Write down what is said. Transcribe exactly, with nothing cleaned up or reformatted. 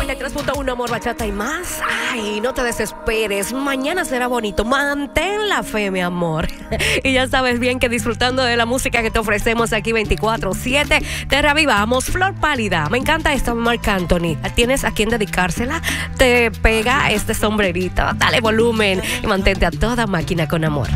noventa y tres punto uno, amor, bachata y más. Ay, no te desesperes. Mañana será bonito. Mantén la fe, mi amor. Y ya sabes bien que disfrutando de la música que te ofrecemos aquí veinticuatro siete, te reavivamos. Flor Pálida. Me encanta esto, Marc Anthony. ¿Tienes a quién dedicársela? Te pega este sombrerito. Dale volumen y mantente a toda máquina con amor.